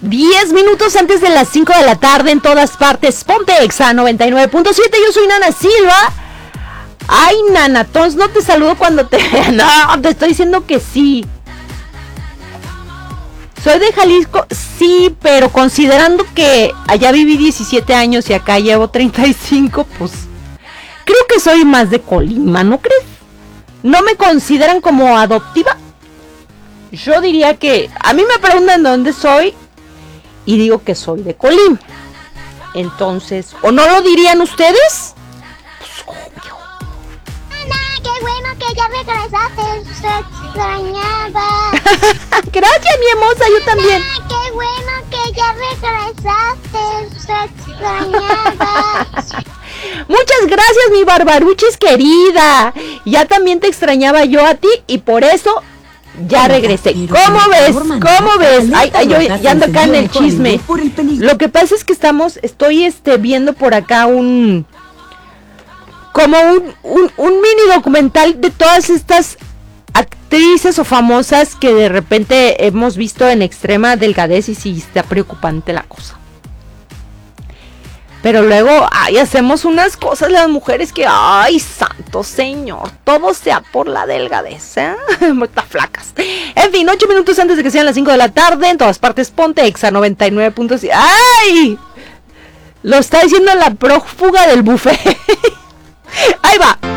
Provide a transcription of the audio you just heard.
10 minutos antes de las 5 de la tarde en todas partes. Ponte Exa 99.7. Yo soy Nana Silva. Ay, Nana, entonces no te saludo cuando te... No, te estoy diciendo que sí. Soy de Jalisco, sí, pero considerando que allá viví 17 años y acá llevo 35, pues creo que soy más de Colima, ¿no crees? ¿No me consideran como adoptiva? Yo diría que... A mí me preguntan de dónde soy y digo que soy de Colima. Entonces, ¿o no lo dirían ustedes? Pues obvio. Ana, qué bueno que ya regresaste, se extrañaba. Gracias, mi hermosa, yo también. Ana, qué bueno que ya regresaste, se extrañaba. Muchas gracias, mi Barbaruchis querida. Ya también te extrañaba yo a ti y por eso ya regresé. ¿Cómo ves? ¿Cómo ves? Ay, yo ya ando acá en el chisme. Lo que pasa es que estoy viendo por acá un mini documental de todas estas actrices o famosas que de repente hemos visto en extrema delgadez y sí está preocupante la cosa. Pero luego, hacemos unas cosas las mujeres que, ay, santo señor, todo sea por la delgadez, ¿eh? Está flacas. En fin, 8 minutos antes de que sean las 5 de la tarde, en todas partes, ponte Exa 99.7. ¡Ay! Lo está diciendo la prófuga del buffet. Ahí va.